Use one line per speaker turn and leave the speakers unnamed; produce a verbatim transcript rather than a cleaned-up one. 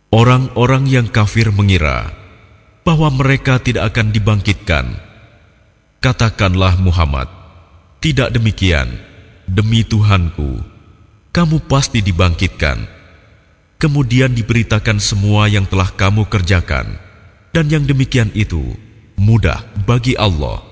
Orang-orang yang kafir mengira bahwa mereka tidak akan dibangkitkan. Katakanlah Muhammad, tidak demikian, demi Tuhanku, kamu pasti dibangkitkan. Kemudian diberitakan semua yang telah kamu kerjakan, dan yang demikian itu mudah bagi Allah.